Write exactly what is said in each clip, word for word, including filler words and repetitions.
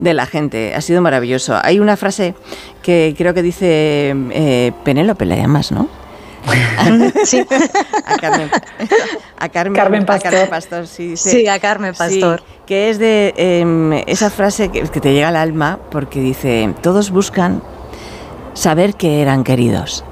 de la gente. Ha sido maravilloso. Hay una frase que creo que dice eh, Penélope, la llamas, ¿no? Sí. A Carmen, a Carmen, Carmen Pastor. A Carmen Pastor, sí, dice, sí, a Carmen Pastor. Sí, que es de eh, esa frase que, que te llega al alma porque dice, todos buscan saber que eran queridos.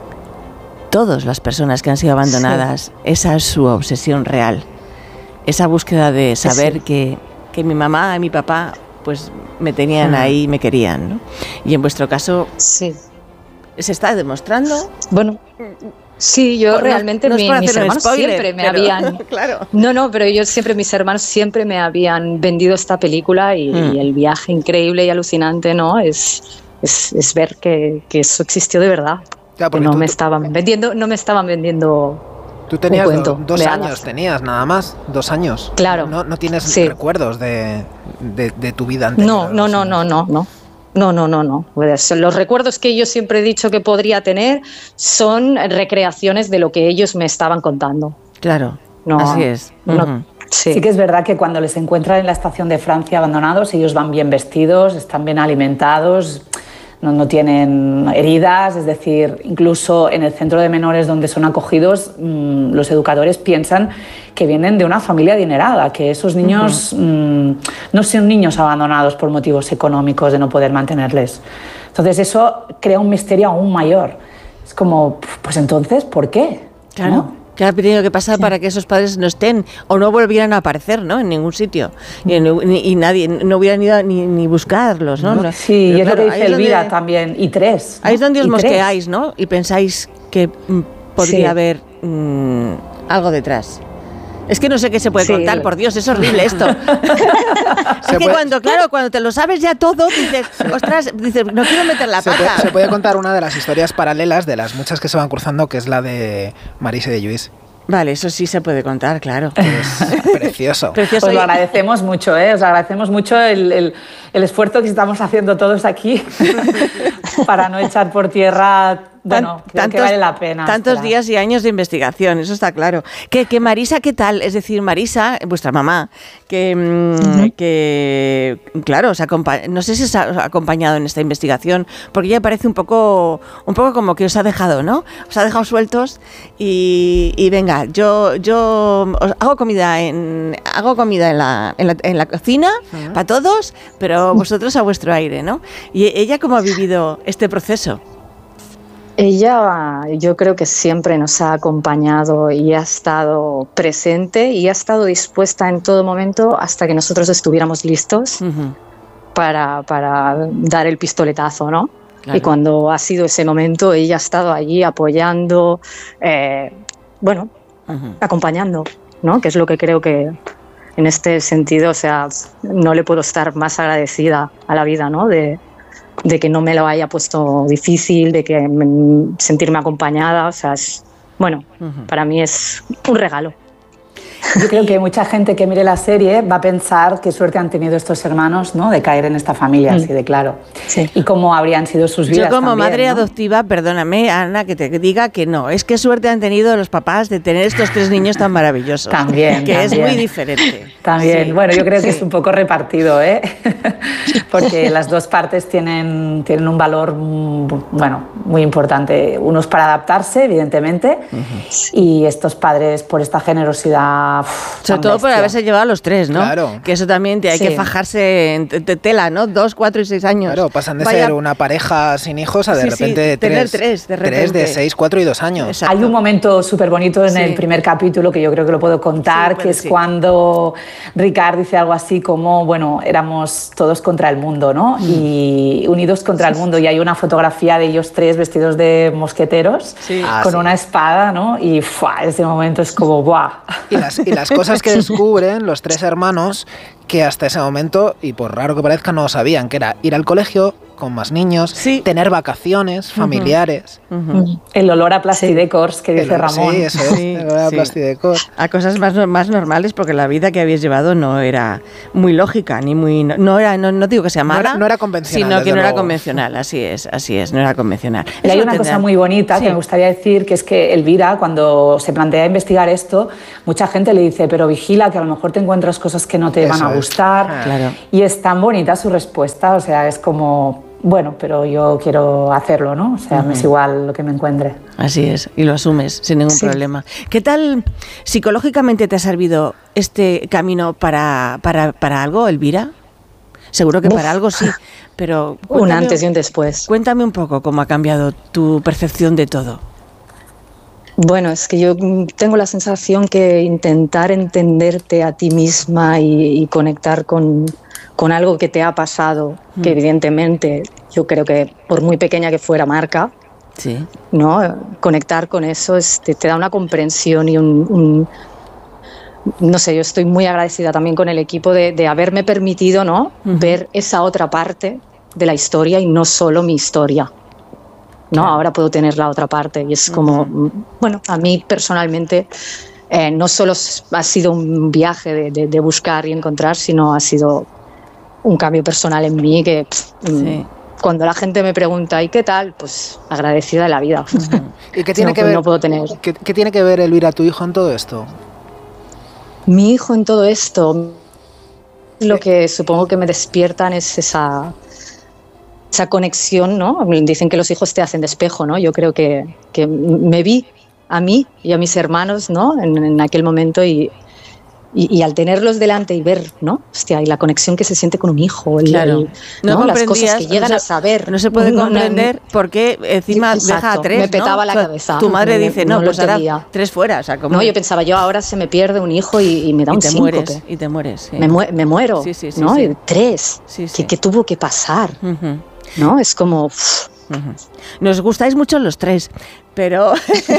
Todas las personas que han sido abandonadas, sí. Esa es su obsesión real. Esa búsqueda de saber sí. que, que mi mamá y mi papá pues me tenían ah. ahí y me querían, ¿no? Y en vuestro caso... Sí. ¿Se está demostrando? Bueno, sí, yo Por, realmente no, no mi, mis hermanos spoiler, siempre me pero, habían... Claro. No, no, pero yo siempre, mis hermanos siempre me habían vendido esta película y, mm. y el viaje increíble y alucinante, ¿no? Es, es, es ver que, que eso existió de verdad. Claro, que no tú, me estaban vendiendo, no me estaban vendiendo... Tú tenías un cuento, do, dos años, tenías nada más, dos años. Claro. No, no tienes sí. recuerdos de, de, de tu vida anterior. No, no, no, no, no, no. No, no, no, no. Los recuerdos que yo siempre he dicho que podría tener son recreaciones de lo que ellos me estaban contando. Claro, no, así es. No, uh-huh. sí. sí que es verdad que cuando les encuentran en la estación de Francia abandonados, ellos van bien vestidos, están bien alimentados, no, no tienen heridas, es decir, incluso en el centro de menores donde son acogidos, mmm, los educadores piensan que vienen de una familia adinerada, que esos niños uh-huh. mmm, no son niños abandonados por motivos económicos de no poder mantenerles. Entonces eso crea un misterio aún mayor. Es como, pues entonces, ¿por qué? Claro. ¿No? ¿Qué ha tenido que pasar sí. para que esos padres no estén o no volvieran a aparecer, ¿no? En ningún sitio. Y, ni, y nadie, no hubieran ido ni, ni buscarlos, ¿no? no sí, y es claro, lo que dice Elvira donde, también. Y tres. ¿no? Ahí es donde os y mosqueáis, ¿no? Y pensáis que mm, podría sí. haber mm, algo detrás. Es que no sé qué se puede sí. contar, por Dios, es horrible esto. Es que puede... cuando, claro, cuando te lo sabes ya todo, dices, ostras, dices, no quiero meter la se pata. Puede, se puede contar una de las historias paralelas, de las muchas que se van cruzando, que es la de Marisa de Lluís. Vale, eso sí se puede contar, claro. Es precioso. Precioso. Os lo agradecemos mucho, ¿eh? Os agradecemos mucho el, el, el esfuerzo que estamos haciendo todos aquí para no echar por tierra... Bueno, creo tantos, que vale la pena. Tantos esperar. días y años de investigación, eso está claro. Que, que Marisa, ¿qué tal? Es decir, Marisa, vuestra mamá, que, uh-huh. que claro, os acompa- no sé si os ha acompañado en esta investigación, porque ella parece un poco, un poco como que os ha dejado, ¿no? Os ha dejado sueltos y, y venga, yo, yo os hago comida en, hago comida en la, en la, en la cocina uh-huh. para todos, pero vosotros a vuestro aire, ¿no? Y ella, ¿cómo ha vivido este proceso? Ella, yo creo que siempre nos ha acompañado y ha estado presente y ha estado dispuesta en todo momento hasta que nosotros estuviéramos listos uh-huh. para, para dar el pistoletazo, ¿no? Claro. Y cuando ha sido ese momento, ella ha estado allí apoyando, eh, bueno, uh-huh. acompañando, ¿no? Que es lo que creo que en este sentido, o sea, no le puedo estar más agradecida a la vida, ¿no? De, de que no me lo haya puesto difícil, de que me, sentirme acompañada, o sea, es, bueno, uh-huh. para mí es un regalo. Yo creo que mucha gente que mire la serie va a pensar qué suerte han tenido estos hermanos, ¿no? De caer en esta familia, mm. así de claro. Sí. Y cómo habrían sido sus vidas. Yo como también, madre ¿no? adoptiva, perdóname, Ana, que te diga que no. Es que suerte han tenido los papás de tener estos tres niños tan maravillosos. También, Que también. es muy diferente. También. Sí. Bueno, yo creo que sí. es un poco repartido, ¿eh? Porque las dos partes tienen, tienen un valor, bueno, muy importante. Unos para adaptarse, evidentemente, uh-huh. y estos padres por esta generosidad. Uf, Sobre todo por haberse llevado a los tres, ¿no? Claro. Que eso también te hay sí. que fajarse en tela, ¿no? Dos, cuatro y seis años. Claro, pasan de Vaya... ser una pareja sin hijos a de sí, repente sí, tres, tener tres, de repente. tres de seis, cuatro y dos años. Exacto. Hay un momento súper bonito en sí. el primer capítulo que yo creo que lo puedo contar, sí, bueno, que es sí. cuando Ricard dice algo así como, bueno, éramos todos contra el mundo, ¿no? Mm. Y unidos contra sí. el mundo. Y hay una fotografía de ellos tres vestidos de mosqueteros sí. con ah, sí. una espada, ¿no? Y ¡fua! Ese momento es como ¡buah! Y las, y las cosas que descubren los tres hermanos que hasta ese momento, y por raro que parezca, no sabían, que era ir al colegio, con más niños, sí. tener vacaciones familiares. Uh-huh. Uh-huh. El olor a Plastidecors que dice El, Ramón. Sí, eso es, sí, el olor a sí. Plastidecors. A cosas más, más normales, porque la vida que habías llevado no era muy lógica, ni muy... No, no, era, no, no digo que sea mala, no era, no era convencional, sino que no luego. era convencional, así es, así es, no era convencional. Y hay una cosa muy bonita sí. que me gustaría decir, que es que Elvira, cuando se plantea investigar esto, mucha gente le dice, pero vigila, que a lo mejor te encuentras cosas que no te Eso van a es. gustar. Ah, claro. Y es tan bonita su respuesta, o sea, es como, bueno, pero yo quiero hacerlo, ¿no? O sea, uh-huh. me es igual lo que me encuentre. Así es, y lo asumes sin ningún sí. problema. ¿Qué tal psicológicamente te ha servido este camino para, para, para algo, Elvira? Seguro que Uf. para algo sí, pero... Un antes y un después. Cuéntame un poco cómo ha cambiado tu percepción de todo. Bueno, es que yo tengo la sensación que intentar entenderte a ti misma y, y conectar con, con algo que te ha pasado, mm. que evidentemente yo creo que por muy pequeña que fuera marca, sí. ¿no? Conectar con eso es, te, te da una comprensión y un, un... No sé, yo estoy muy agradecida también con el equipo de, de haberme permitido, ¿no? Uh-huh. ver esa otra parte de la historia y no solo mi historia. ¿no? Ahora puedo tener la otra parte y es como, uh-huh. bueno, a mí personalmente eh, no solo ha sido un viaje de, de, de buscar y encontrar, sino ha sido un cambio personal en mí que pff, sí. cuando la gente me pregunta ¿y qué tal? Pues agradecida de la vida. Uh-huh. ¿Y qué tiene no, que ver? No puedo tener. ¿Qué, qué tiene que ver, Elvira, tu hijo en todo esto? Mi hijo en todo esto, lo que supongo que me despiertan es esa, esa conexión, ¿no? Dicen que los hijos te hacen de espejo, ¿no? Yo creo que, que me vi a mí y a mis hermanos, ¿no? En, en aquel momento y, y, y al tenerlos delante y ver, ¿no? Hostia, y la conexión que se siente con un hijo, el, claro. el, ¿no? No las cosas que llegan no se, a saber. No se puede no, comprender no, por qué encima exacto, deja a tres, me petaba ¿no? la o sea, cabeza. Tu madre me, dice, no, no pues ahora tres fuera. O sea, como... No, yo pensaba, yo ahora se me pierde un hijo y, y me da y un te síncope. Mueres, y te mueres. Sí. Me, mu- me muero, sí, sí, sí, ¿no? Sí. Y tres, sí, sí. ¿Qué, ¿qué tuvo que pasar? Uh-huh. ¿No? Es como... Uff. Uh-huh. Nos gustáis mucho los tres, pero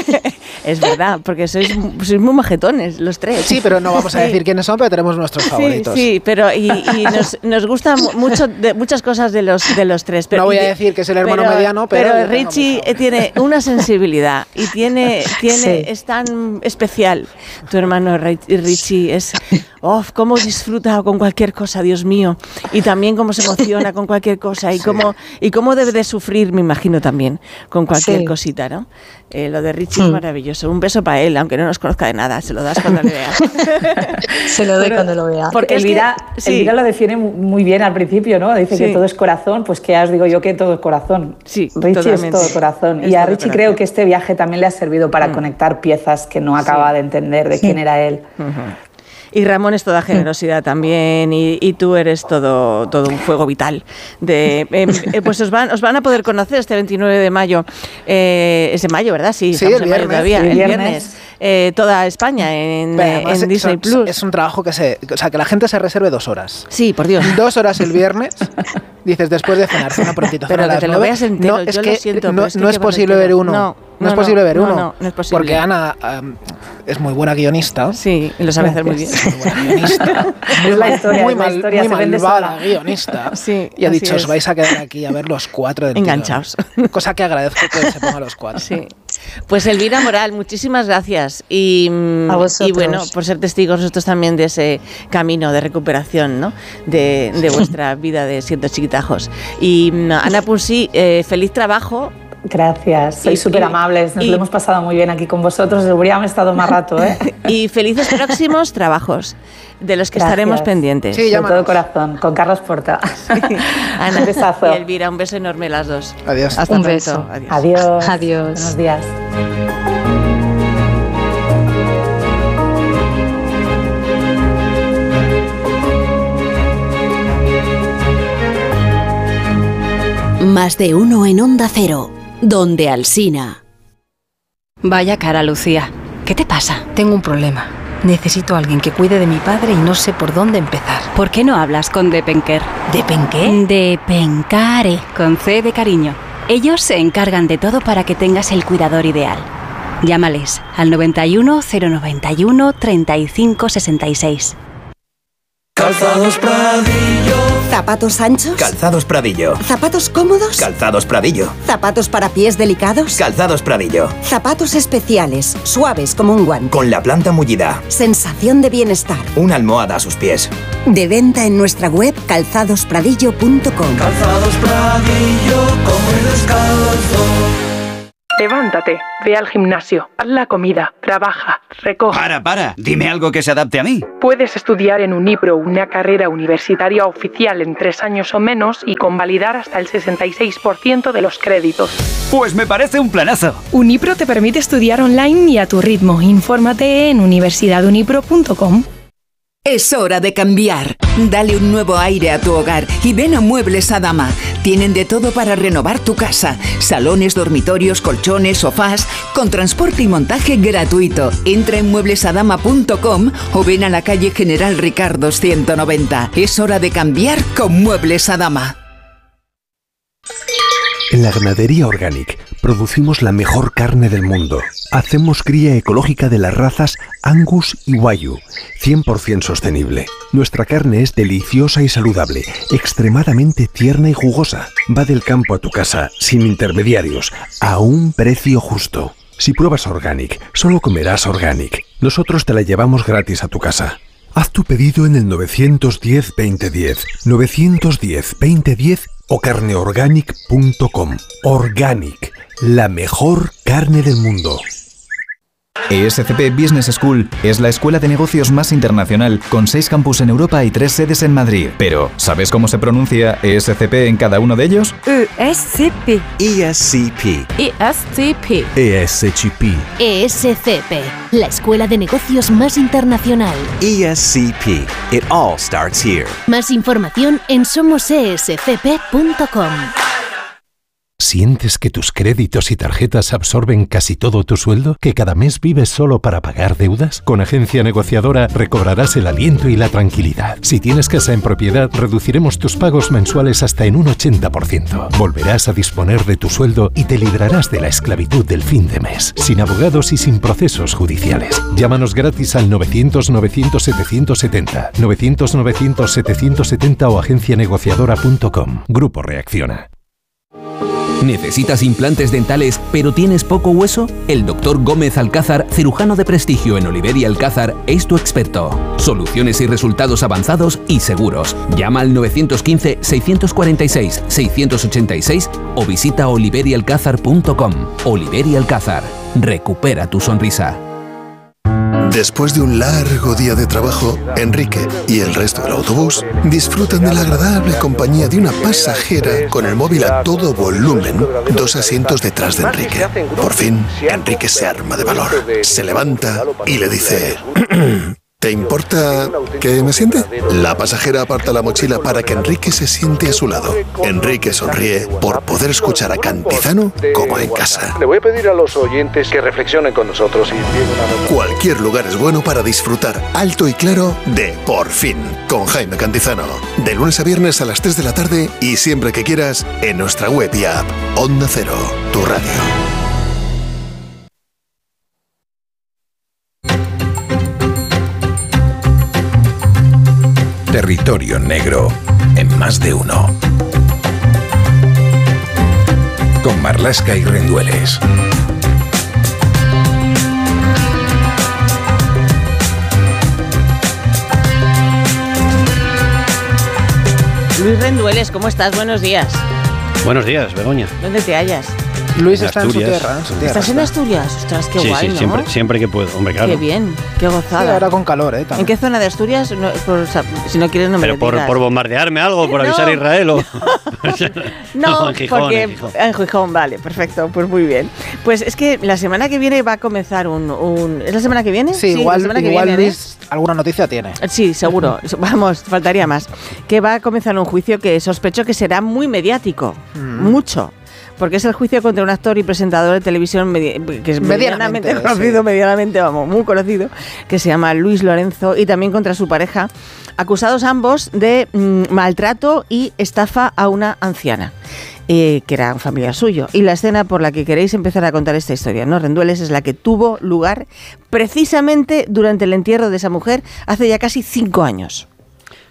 es verdad, porque sois, sois muy majetones los tres. Sí, pero no vamos a decir sí. quiénes son, pero tenemos nuestros favoritos. Sí, sí, pero y, y nos, nos gustan mucho de, muchas cosas de los de los tres. Pero, no voy a decir que es el hermano pero, mediano, pero... Pero Richie tiene una sensibilidad y tiene, tiene sí. es tan especial. Tu hermano Richie es... Oh, cómo disfruta con cualquier cosa, Dios mío. Y también cómo se emociona con cualquier cosa. Y, sí. cómo, y cómo debe de sufrir, me imagino también, con cualquier sí. cosita, ¿no? Eh, lo de Richie mm. es maravilloso. Un beso para él, aunque no nos conozca de nada. Se lo das cuando le veas. Se lo doy Pero, cuando lo vea. Porque Elvira, es que, sí. Elvira lo define muy bien al principio, ¿no? Dice sí. que todo es corazón. Pues que ya os digo yo que todo es corazón. Sí, Richie totalmente. es todo corazón. Es y a todo Richie corazón. creo que este viaje también le ha servido para mm. conectar piezas que no acaba sí. de entender de sí. quién era él. Uh-huh. Y Ramón es toda generosidad también y, y tú eres todo, todo un fuego vital. De, eh, pues os van, os van a poder conocer este veintinueve de mayo. Eh, es de mayo, ¿verdad? Sí, sí estamos el en mayo viernes, todavía. Sí, el viernes. viernes. Eh, toda España en, en es, Disney Plus. Es un trabajo que se... O sea, que la gente se reserve dos horas. Sí, por Dios. Dos horas el viernes. Dices, después de cenar, una prontito. Pero que te lo veas entero, no, es yo que lo siento. No, es, que no es posible ver uno. No, no, no es posible ver no, uno. No, no es posible. Porque Ana um, es muy buena guionista. Sí, y lo sabe hacer muy bien. Es muy buena guionista. Es la historia, muy es la mal, historia, muy se vende malvada sola. guionista. Sí, y ha dicho, es. os vais a quedar aquí a ver los cuatro del enganchados. Tirón. Cosa que agradezco que se pongan los cuatro. Sí. Pues Elvira Moral, muchísimas gracias. Y, y bueno, por ser testigos nosotros también de ese camino de recuperación, ¿no? De, de vuestra vida de siendo chiquitajos. Y Ana Punsi, eh, feliz trabajo. Gracias, sois súper amables, nos y, lo hemos pasado muy bien aquí con vosotros, habríamos estado más rato, ¿eh? Y felices próximos trabajos, de los que Gracias. Estaremos pendientes. Sí, de todo corazón, con Carlos Porta. Sí. Ana, un besazo. Y Elvira, un beso enorme las dos. Adiós. Hasta un pronto. beso. Adiós. Adiós. Adiós. Buenos días. Más de uno en Onda Cero, donde Alsina. Vaya cara, Lucía. ¿Qué te pasa? Tengo un problema. Necesito a alguien que cuide de mi padre y no sé por dónde empezar. ¿Por qué no hablas con Depenker? ¿Depenqué? Depencare, con C de cariño. Ellos se encargan de todo para que tengas el cuidador ideal. Llámales al noventa y uno, cero noventa y uno, treinta y cinco sesenta y seis. Calzados Pradillo. ¿Zapatos anchos? Calzados Pradillo. ¿Zapatos cómodos? Calzados Pradillo. ¿Zapatos para pies delicados? Calzados Pradillo. Zapatos especiales, suaves como un guante. Con la planta mullida. Sensación de bienestar. Una almohada a sus pies. De venta en nuestra web calzados pradillo punto com. Calzados Pradillo, como el descalzo. Levántate, ve al gimnasio, haz la comida, trabaja, recoge. Para, para, dime algo que se adapte a mí. Puedes estudiar en Unipro una carrera universitaria oficial en tres años o menos y convalidar hasta el sesenta y seis por ciento de los créditos. Pues me parece un planazo. Unipro te permite estudiar online y a tu ritmo. Infórmate en universidad unipro punto com. Es hora de cambiar. Dale un nuevo aire a tu hogar y ven a Muebles Adama. Tienen de todo para renovar tu casa. Salones, dormitorios, colchones, sofás, con transporte y montaje gratuito. Entra en muebles adama punto com o ven a la calle General Ricardo ciento noventa. Es hora de cambiar con Muebles Adama. En la Ganadería Organic producimos la mejor carne del mundo. Hacemos cría ecológica de las razas Angus y Wagyu, cien por ciento sostenible. Nuestra carne es deliciosa y saludable, extremadamente tierna y jugosa. Va del campo a tu casa, sin intermediarios, a un precio justo. Si pruebas Organic, solo comerás Organic. Nosotros te la llevamos gratis a tu casa. Haz tu pedido en el nueve uno cero, veinte diez, nueve uno cero, veinte diez o carne organic punto com. Organic, la mejor carne del mundo. E S C P Business School es la escuela de negocios más internacional, con seis campus en Europa y tres sedes en Madrid. Pero, ¿sabes cómo se pronuncia E S C P en cada uno de ellos? E S C P. E S C P. E S C P. E S C P. E S C P, la escuela de negocios más internacional. E S C P. It all starts here. Más información en somos e s c p punto com. ¿Sientes que tus créditos y tarjetas absorben casi todo tu sueldo? ¿Que cada mes vives solo para pagar deudas? Con Agencia Negociadora recobrarás el aliento y la tranquilidad. Si tienes casa en propiedad, reduciremos tus pagos mensuales hasta en un ochenta por ciento. Volverás a disponer de tu sueldo y te librarás de la esclavitud del fin de mes, sin abogados y sin procesos judiciales. Llámanos gratis al novecientos, novecientos, setecientos setenta, novecientos, novecientos, setecientos setenta o agencia negociadora punto com. Grupo Reacciona. ¿Necesitas implantes dentales pero tienes poco hueso? El doctor Gómez Alcázar, cirujano de prestigio en Oliver y Alcázar, es tu experto. Soluciones y resultados avanzados y seguros. Llama al nueve uno cinco, seis cuatro seis, seis ocho seis o visita oliver y alcázar punto com. Oliver y Alcázar. Recupera tu sonrisa. Después de un largo día de trabajo, Enrique y el resto del autobús disfrutan de la agradable compañía de una pasajera con el móvil a todo volumen, dos asientos detrás de Enrique. Por fin, Enrique se arma de valor, se levanta y le dice... ¿Te importa que me siente? La pasajera aparta la mochila para que Enrique se siente a su lado. Enrique sonríe por poder escuchar a Cantizano como en casa. Le voy a pedir a los oyentes que reflexionen con nosotros. Y... Cualquier lugar es bueno para disfrutar alto y claro de Por Fin, con Jaime Cantizano. De lunes a viernes a las tres de la tarde y siempre que quieras en nuestra web y app. Onda Cero, tu radio. Territorio Negro, en Más de Uno. Con Marlaska y Rendueles. Luis Rendueles, ¿cómo estás? Buenos días. Buenos días, Begoña. ¿Dónde te hallas? Luis en está Asturias. en su tierra, en su tierra. ¿Estás en Asturias? Ostras, qué sí, guay, sí, ¿no? siempre, siempre que puedo, hombre, claro. Qué bien, qué gozada. Sí, ahora con calor, ¿eh? También. ¿En qué zona de Asturias? No, por, si no quieres no me Pero lo por, digas. por bombardearme algo, por avisar No. a Israel o... No, no, en Gijón, porque en Gijón. en Gijón, vale, perfecto, pues muy bien. Pues es que la semana que viene va a comenzar un... un ¿Es la semana que viene? Sí, igual, la semana que igual viene, Luis ¿eh? alguna noticia tiene. Sí, seguro. Vamos, faltaría más. Que va a comenzar un juicio que sospecho que será muy mediático, mm. mucho. Porque es el juicio contra un actor y presentador de televisión medi- que es medianamente, medianamente conocido, sí. medianamente, vamos, muy conocido, que se llama Luis Lorenzo, y también contra su pareja, acusados ambos de mmm, maltrato y estafa a una anciana. Eh, que era un familiar suyo. Y la escena por la que queréis empezar a contar esta historia, ¿no? Rendueles, es la que tuvo lugar precisamente durante el entierro de esa mujer hace ya casi cinco años.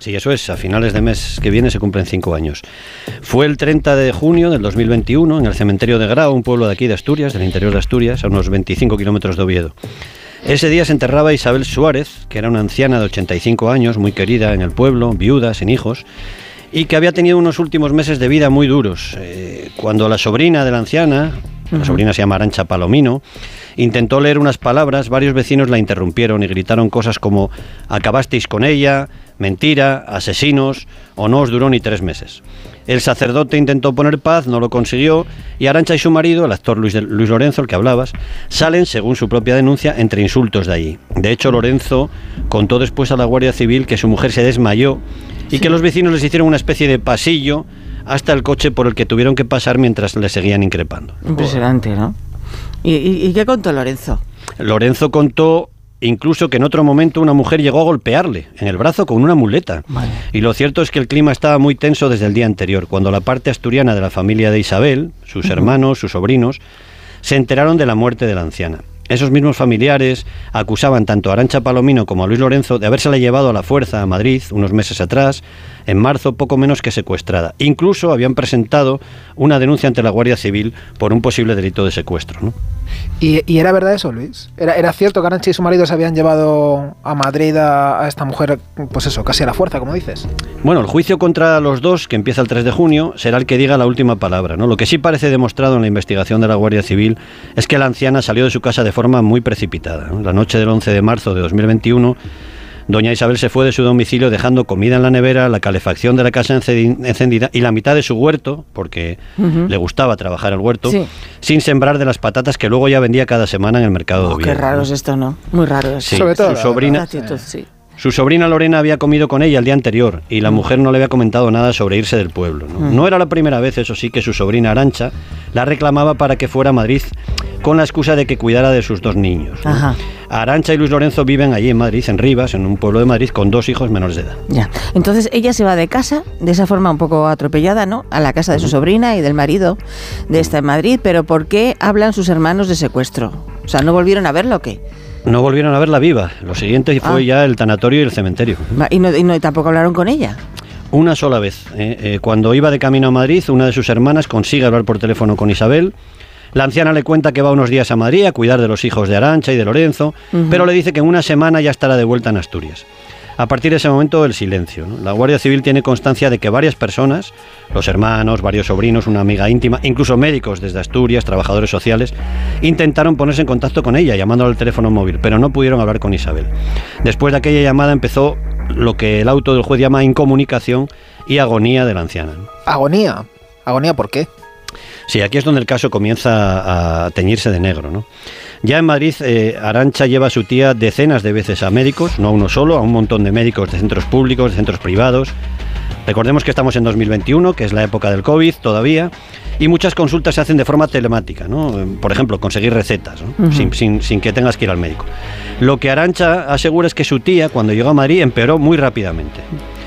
Sí, eso es, a finales de mes que viene se cumplen cinco años. Fue el treinta de junio del dos mil veintiuno en el cementerio de Grao, un pueblo de aquí de Asturias, del interior de Asturias, a unos veinticinco kilómetros de Oviedo. Ese día se enterraba Isabel Suárez, que era una anciana de ochenta y cinco años, muy querida en el pueblo, viuda, sin hijos, y que había tenido unos últimos meses de vida muy duros. Eh, cuando la sobrina de la anciana, uh-huh. la sobrina se llama Arantxa Palomino, intentó leer unas palabras, varios vecinos la interrumpieron y gritaron cosas como «acabasteis con ella», «mentira», «asesinos» o «no os duró ni tres meses». El sacerdote intentó poner paz, no lo consiguió, y Arantxa y su marido, el actor Luis, de, Luis Lorenzo, el que hablabas, salen, según su propia denuncia, entre insultos de allí. De hecho, Lorenzo contó después a la Guardia Civil que su mujer se desmayó y sí. que los vecinos les hicieron una especie de pasillo hasta el coche por el que tuvieron que pasar mientras le seguían increpando. Impresionante, ¿no? ¿Y, y, y qué contó Lorenzo? Lorenzo contó incluso que en otro momento una mujer llegó a golpearle en el brazo con una muleta. Vale. Y lo cierto es que el clima estaba muy tenso desde el día anterior, cuando la parte asturiana de la familia de Isabel, sus uh-huh. hermanos, sus sobrinos, se enteraron de la muerte de la anciana. Esos mismos familiares acusaban tanto a Arantxa Palomino como a Luis Lorenzo de habérsela llevado a la fuerza a Madrid unos meses atrás, en marzo, poco menos que secuestrada. Incluso habían presentado una denuncia ante la Guardia Civil por un posible delito de secuestro, ¿no? ¿Y, y era verdad eso, Luis? ¿Era, era cierto que Arantxa y su marido se habían llevado a Madrid a, a esta mujer, pues eso, casi a la fuerza, como dices? Bueno, el juicio contra los dos, que empieza el tres de junio, será el que diga la última palabra, ¿no? Lo que sí parece demostrado en la investigación de la Guardia Civil es que la anciana salió de su casa de forma muy precipitada, ¿no? La noche del once de marzo de dos mil veintiuno, doña Isabel se fue de su domicilio dejando comida en la nevera, la calefacción de la casa encendida y la mitad de su huerto, porque uh-huh. le gustaba trabajar el huerto, sí. sin sembrar de las patatas que luego ya vendía cada semana en el mercado oh, de Oviedo. Qué raro ¿no? es esto, ¿no? Muy raro es. Sí, sobre todo su sobrina, la actitud, sí. Su sobrina Lorena había comido con ella el día anterior y la mujer no le había comentado nada sobre irse del pueblo, ¿no? Mm. No era la primera vez, eso sí, que su sobrina Arantxa la reclamaba para que fuera a Madrid con la excusa de que cuidara de sus dos niños, ¿no? Ajá. Arantxa y Luis Lorenzo viven allí en Madrid, en Rivas, en un pueblo de Madrid, con dos hijos menores de edad. Ya. Entonces ella se va de casa, de esa forma un poco atropellada, ¿no? A la casa de su sobrina y del marido de esta en Madrid, pero ¿por qué hablan sus hermanos de secuestro? O sea, ¿no volvieron a verlo o qué? No volvieron a verla viva. Lo siguiente fue ah. ya el tanatorio y el cementerio. ¿Y, no, y, no, y tampoco hablaron con ella? Una sola vez. Eh, eh, cuando iba de camino a Madrid, una de sus hermanas consigue hablar por teléfono con Isabel. La anciana le cuenta que va unos días a Madrid a cuidar de los hijos de Arantxa y de Lorenzo, uh-huh. pero le dice que en una semana ya estará de vuelta en Asturias. A partir de ese momento, el silencio, ¿no? La Guardia Civil tiene constancia de que varias personas, los hermanos, varios sobrinos, una amiga íntima, incluso médicos desde Asturias, trabajadores sociales, intentaron ponerse en contacto con ella, llamándola al teléfono móvil, pero no pudieron hablar con Isabel. Después de aquella llamada empezó lo que el auto del juez llama incomunicación y agonía de la anciana, ¿no? ¿Agonía? ¿Agonía por qué? Sí, aquí es donde el caso comienza a teñirse de negro, ¿no? Ya en Madrid, eh, Arantxa lleva a su tía decenas de veces a médicos, no a uno solo, a un montón de médicos de centros públicos, de centros privados. Recordemos que estamos en dos mil veintiuno, que es la época del COVID todavía, y muchas consultas se hacen de forma telemática, ¿no? Por ejemplo, conseguir recetas, ¿no? uh-huh. sin, sin, sin que tengas que ir al médico. Lo que Arantxa asegura es que su tía, cuando llegó a Madrid, empeoró muy rápidamente.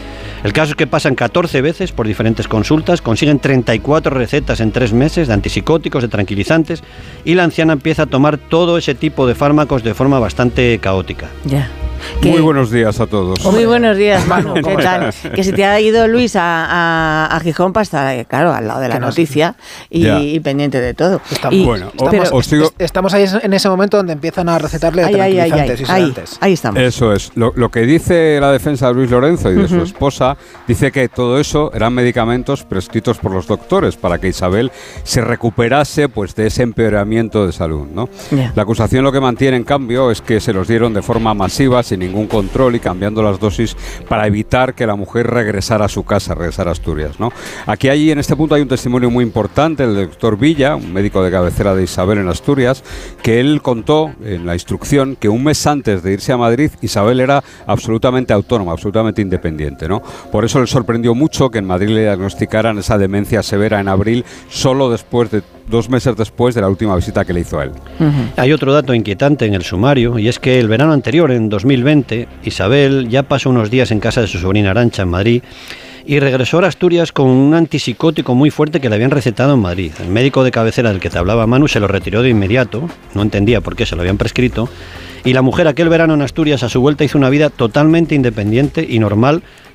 El caso es que pasan catorce veces por diferentes consultas, consiguen treinta y cuatro recetas en tres meses de antipsicóticos, de tranquilizantes, y la anciana empieza a tomar todo ese tipo de fármacos de forma bastante caótica. Ya. ¿Qué? Muy buenos días a todos. Muy buenos días, Manu. ¿Qué tal? Que se te ha ido Luis a, a, a Gijón para estar, claro, al lado de la noticia y, y pendiente de todo. Estamos, y, bueno, estamos, os sigo... estamos ahí en ese momento donde empiezan a recetarle ay, tranquilizantes ay, y ay, sedantes. Ahí, ahí estamos. Eso es. Lo, lo que dice la defensa de Luis Lorenzo y de uh-huh. su esposa, dice que todo eso eran medicamentos prescritos por los doctores para que Isabel se recuperase pues de ese empeoramiento de salud, ¿no? Yeah. La acusación lo que mantiene, en cambio, es que se los dieron de forma masiva, sin ningún control y cambiando las dosis para evitar que la mujer regresara a su casa, regresara a Asturias, ¿no? Aquí hay, en este punto hay un testimonio muy importante, el doctor Villa, un médico de cabecera de Isabel en Asturias, que él contó en la instrucción que un mes antes de irse a Madrid, Isabel era absolutamente autónoma, absolutamente independiente, ¿no? Por eso le sorprendió mucho que en Madrid le diagnosticaran esa demencia severa en abril, solo después de dos meses después de la última visita que le hizo a él. Uh-huh. Hay otro dato inquietante en el sumario, y es que el verano anterior, en dos mil veinte, Isabel ya pasó unos días en casa de su sobrina Arantxa en Madrid y regresó a Asturias con un antipsicótico muy fuerte que le habían recetado en Madrid. El médico de cabecera del que te hablaba, Manu, se lo retiró de inmediato, no entendía por qué se lo habían prescrito, y la mujer aquel verano en Asturias a su vuelta hizo una vida totalmente independiente y normal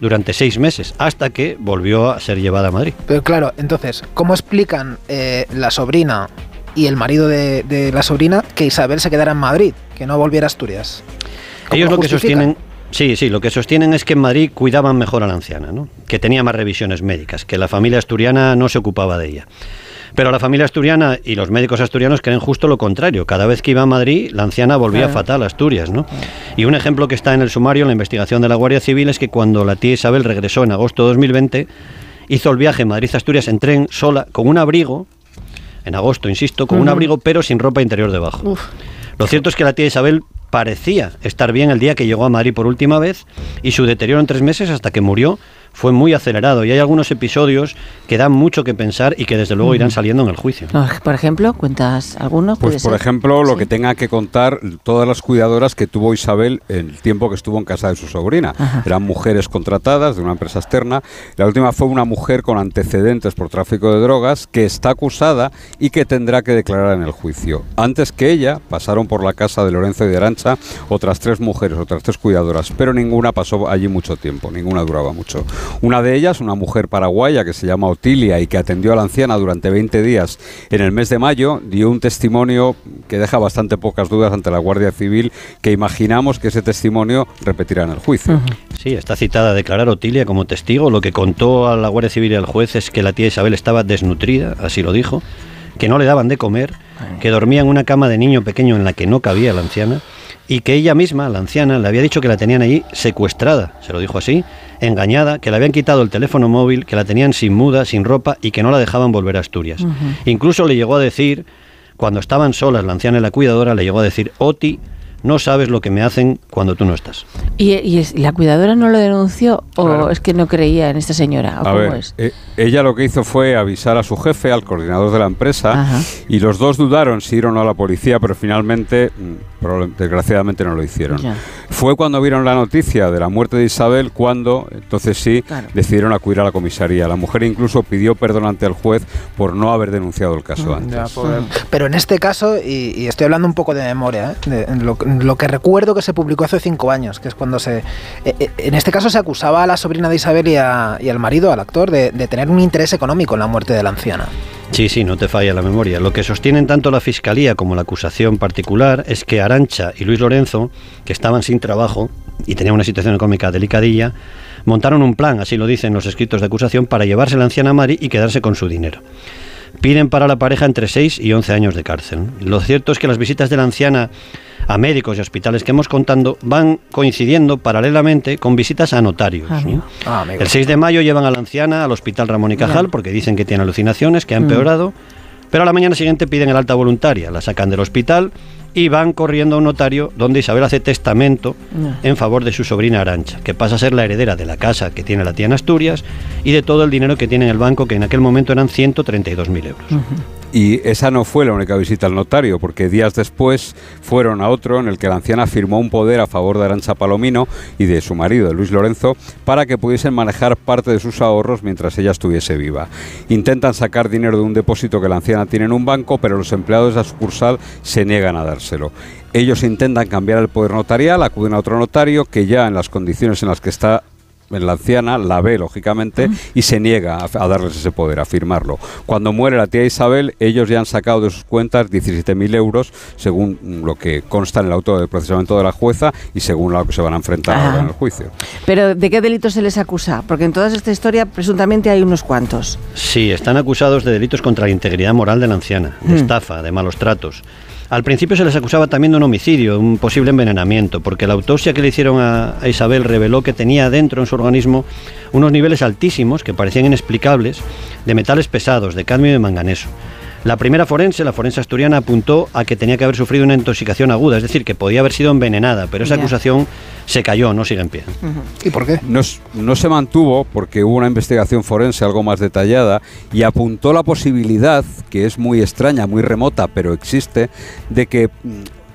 durante seis meses, hasta que volvió a ser llevada a Madrid. Pero claro, entonces, ¿cómo explican eh, la sobrina y el marido de, de la sobrina que Isabel se quedara en Madrid, que no volviera a Asturias? Ellos lo, lo que sostienen... Sí, sí, lo que sostienen es que en Madrid cuidaban mejor a la anciana, ¿no? Que tenía más revisiones médicas, que la familia asturiana no se ocupaba de ella. Pero la familia asturiana y los médicos asturianos creen justo lo contrario. Cada vez que iba a Madrid, la anciana volvía claro. fatal a Asturias, ¿no? Y un ejemplo que está en el sumario, en la investigación de la Guardia Civil, es que cuando la tía Isabel regresó en agosto de dos mil veinte, hizo el viaje Madrid-Asturias en tren sola, con un abrigo, en agosto, insisto, con uh-huh. un abrigo, pero sin ropa interior debajo. Uf. Lo cierto es que la tía Isabel parecía estar bien el día que llegó a Madrid por última vez, y su deterioro en tres meses hasta que murió fue muy acelerado, y hay algunos episodios que dan mucho que pensar y que desde luego irán saliendo en el juicio. Por ejemplo, ¿cuentas alguno? Pues por ser? ejemplo, lo ¿Sí? que tenga que contar todas las cuidadoras que tuvo Isabel el tiempo que estuvo en casa de su sobrina. Ajá. Eran mujeres contratadas de una empresa externa. La última fue una mujer con antecedentes por tráfico de drogas que está acusada y que tendrá que declarar en el juicio. Antes que ella, pasaron por la casa de Lorenzo y de Arantxa otras tres mujeres, otras tres cuidadoras, pero ninguna pasó allí mucho tiempo, ninguna duraba mucho. Una de ellas, una mujer paraguaya que se llama Otilia y que atendió a la anciana durante veinte días en el mes de mayo, dio un testimonio que deja bastante pocas dudas ante la Guardia Civil, que imaginamos que ese testimonio repetirá en el juicio. Uh-huh. Sí, está citada a declarar Otilia como testigo. Lo que contó a la Guardia Civil y al juez es que la tía Isabel estaba desnutrida, así lo dijo, que no le daban de comer, que dormía en una cama de niño pequeño en la que no cabía la anciana, y que ella misma, la anciana, le había dicho que la tenían allí secuestrada, se lo dijo así, engañada, que le habían quitado el teléfono móvil, que la tenían sin muda, sin ropa y que no la dejaban volver a Asturias. Uh-huh. Incluso le llegó a decir, cuando estaban solas la anciana y la cuidadora, le llegó a decir: Oti, no sabes lo que me hacen cuando tú no estás. ¿Y, y la cuidadora no lo denunció o claro. es que no creía en esta señora? ¿O a cómo ver, es? Eh, ella lo que hizo fue avisar a su jefe, al coordinador de la empresa, Ajá. y los dos dudaron si ir o no a la policía, pero finalmente, desgraciadamente, no lo hicieron. Ya. Fue cuando vieron la noticia de la muerte de Isabel cuando, entonces sí, claro. decidieron acudir a la comisaría. La mujer incluso pidió perdón ante el juez por no haber denunciado el caso mm, antes. Ya, pobre. Pero en este caso, y, y estoy hablando un poco de memoria, ¿eh? de, de lo, lo que recuerdo que se publicó hace cinco años, que es cuando se... Eh, en este caso se acusaba a la sobrina de Isabel y, a, y al marido, al actor, de, de tener un interés económico en la muerte de la anciana. Sí, sí, no te falla la memoria. Lo que sostienen tanto la Fiscalía como la acusación particular es que Arantxa y Luis Lorenzo, que estaban sin trabajo y tenían una situación económica delicadilla, montaron un plan, así lo dicen los escritos de acusación, para llevarse a la anciana a Madrid y quedarse con su dinero. Piden para la pareja entre seis y once años de cárcel. Lo cierto es que las visitas de la anciana a médicos y hospitales que hemos contando van coincidiendo paralelamente con visitas a notarios. Ah, ¿no? ah, el seis de mayo llevan a la anciana al Hospital Ramón y Cajal porque dicen que tiene alucinaciones, que ha empeorado, mm. pero a la mañana siguiente piden el alta voluntaria, la sacan del hospital y van corriendo a un notario donde Isabel hace testamento no. en favor de su sobrina Arantxa, que pasa a ser la heredera de la casa que tiene la tía en Asturias y de todo el dinero que tiene en el banco, que en aquel momento eran ciento treinta y dos mil euros. Uh-huh. Y esa no fue la única visita al notario, porque días después fueron a otro en el que la anciana firmó un poder a favor de Arantxa Palomino y de su marido, de Luis Lorenzo, para que pudiesen manejar parte de sus ahorros mientras ella estuviese viva. Intentan sacar dinero de un depósito que la anciana tiene en un banco, pero los empleados de la sucursal se niegan a dárselo. Ellos intentan cambiar el poder notarial, acuden a otro notario que ya en las condiciones en las que está la anciana la ve, lógicamente, uh-huh. y se niega a, a darles ese poder, a firmarlo. Cuando muere la tía Isabel, ellos ya han sacado de sus cuentas diecisiete mil euros, según lo que consta en el auto de procesamiento de la jueza y según lo que se van a enfrentar ahora en el juicio. Pero, ¿de qué delitos se les acusa? Porque en toda esta historia, presuntamente, hay unos cuantos. Sí, están acusados de delitos contra la integridad moral de la anciana, de uh-huh. estafa, de malos tratos. Al principio se les acusaba también de un homicidio, un posible envenenamiento, porque la autopsia que le hicieron a, a Isabel reveló que tenía dentro en su organismo unos niveles altísimos, que parecían inexplicables, de metales pesados, de cadmio y de manganeso. La primera forense, la forense asturiana, apuntó a que tenía que haber sufrido una intoxicación aguda, es decir, que podía haber sido envenenada, pero esa yeah. acusación se cayó, no sigue en pie. Uh-huh. ¿Y por qué? No, no se mantuvo porque hubo una investigación forense algo más detallada y apuntó la posibilidad, que es muy extraña, muy remota, pero existe, de que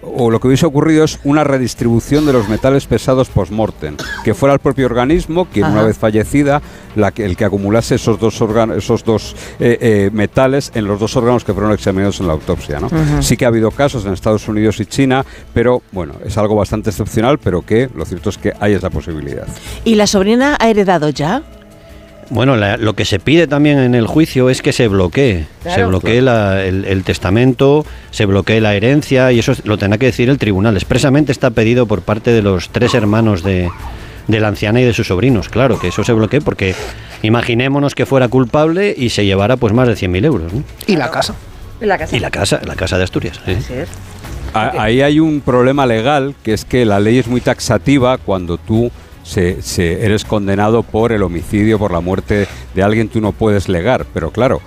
o lo que hubiese ocurrido es una redistribución de los metales pesados post-mortem, que fuera el propio organismo quien, Ajá. una vez fallecida, la que, el que acumulase esos dos, órganos, esos dos eh, eh, metales en los dos órganos que fueron examinados en la autopsia, ¿no? Uh-huh. Sí que ha habido casos en Estados Unidos y China, pero bueno, es algo bastante excepcional, pero que lo cierto es que hay esa posibilidad. ¿Y la sobrina ha heredado ya? Bueno, la, lo que se pide también en el juicio es que se bloquee, claro, se bloquee claro. la, el, el testamento, se bloquee la herencia, y eso lo tendrá que decir el tribunal. Expresamente está pedido por parte de los tres hermanos de, de la anciana y de sus sobrinos, claro, que eso se bloquee, porque imaginémonos que fuera culpable y se llevara pues más de cien mil euros, ¿no? ¿Y la casa? ¿Y la casa? Y la casa, la casa de Asturias. ¿Sí? Así es. Ahí hay un problema legal, que es que la ley es muy taxativa cuando tú Se, se, eres condenado por el homicidio, por la muerte de alguien, tú no puedes legar, pero claro,